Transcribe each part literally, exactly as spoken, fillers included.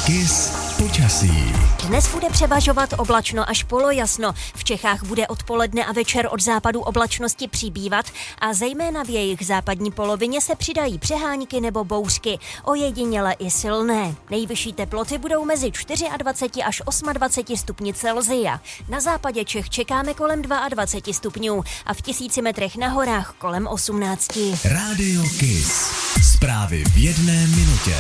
Kiss počasí. Dnes bude převažovat oblačno až polojasno. V Čechách bude odpoledne a večer od západu oblačnosti přibývat a zejména v jejich západní polovině se přidají přehánky nebo bouřky, ojediněle i silné. Nejvyšší teploty budou mezi dvacet čtyři až dvacet osm stupni Celsia. Na západě Čech čekáme kolem dvacet dva stupňů a v tisíci metrech na horách kolem osmnáct. Rádio Kiss. Zprávy v jedné minutě.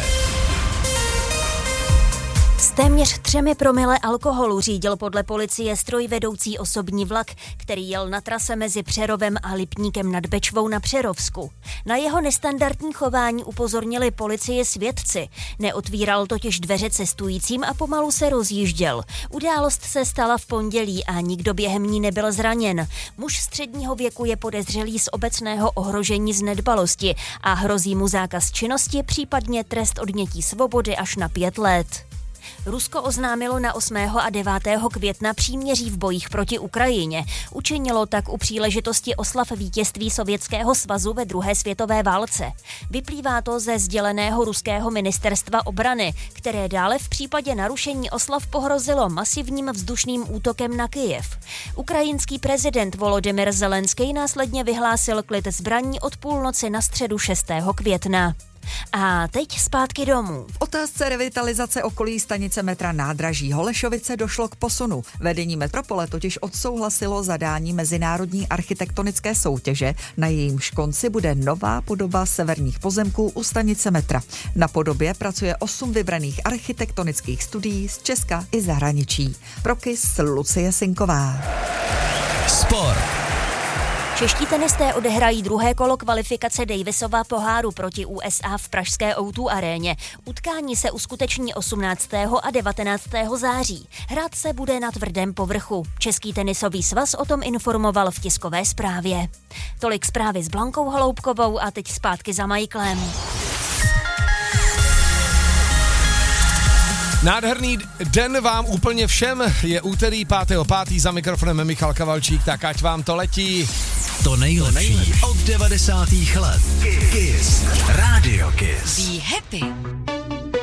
S téměř třemi promile alkoholu řídil podle policie strojvedoucí osobní vlak, který jel na trase mezi Přerovem a Lipníkem nad Bečvou na Přerovsku. Na jeho nestandardní chování upozornili policie svědci. Neotvíral totiž dveře cestujícím a pomalu se rozjížděl. Událost se stala v pondělí a nikdo během ní nebyl zraněn. Muž středního věku je podezřelý z obecného ohrožení z nedbalosti a hrozí mu zákaz činnosti, případně trest odnětí svobody až na pět let. Rusko oznámilo na osmého a devátého května příměří v bojích proti Ukrajině. Učinilo tak u příležitosti oslav vítězství Sovětského svazu ve druhé světové válce. Vyplývá to ze sděleného ruského ministerstva obrany, které dále v případě narušení oslav pohrozilo masivním vzdušným útokem na Kyjev. Ukrajinský prezident Volodymyr Zelenský následně vyhlásil klid zbraní od půlnoci na středu šestého května. A teď zpátky domů. V otázce revitalizace okolí stanice metra Nádraží Holešovice došlo k posunu. Vedení metropole totiž odsouhlasilo zadání mezinárodní architektonické soutěže, na jejímž konci bude nová podoba severních pozemků u stanice metra. Na podobě pracuje osm vybraných architektonických studií z Česka i zahraničí. Pro Kiss Lucie Sinková. Sport. Čeští tenisté odehrají druhé kolo kvalifikace Davisova poháru proti U S A v pražské O dva aréně. Utkání se uskuteční osmnáctého a devatenáctého září. Hrát se bude na tvrdém povrchu. Český tenisový svaz o tom informoval v tiskové zprávě. Tolik zprávy s Blankou Holoubkovou a teď zpátky za Michaelem. Nádherný den vám úplně všem, je úterý pátého pátého za mikrofonem Michal Kavalčík, tak ať vám to letí. To nejlepší od devadesátých let. Kiss. Rádio Kiss. Be happy.